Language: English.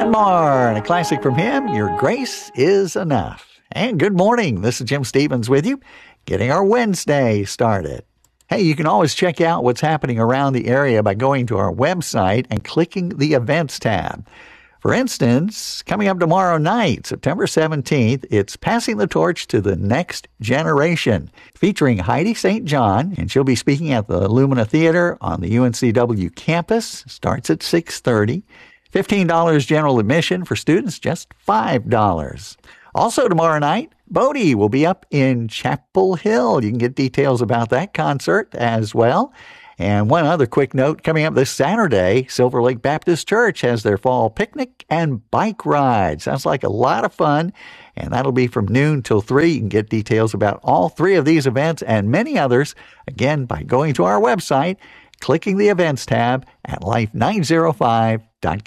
And more, and a classic from him, Your Grace is Enough. And good morning, this is Jim Stevens with you, getting our Wednesday started. Hey, you can always check out what's happening around the area by going to our website and clicking the Events tab. For instance, coming up tomorrow night, September 17th, it's Passing the Torch to the Next Generation, featuring Heidi St. John, and she'll be speaking at the Lumina Theater on the UNCW campus. Starts at 6:30. $15 general admission for students, just $5. Also tomorrow night, Bodie will be up in Chapel Hill. You can get details about that concert as well. And one other quick note, coming up this Saturday, Silver Lake Baptist Church has their fall picnic and bike ride. Sounds like a lot of fun, and that'll be from noon till 3. You can get details about all 3 of these events and many others, again, by going to our website, clicking the Events tab at life905.com.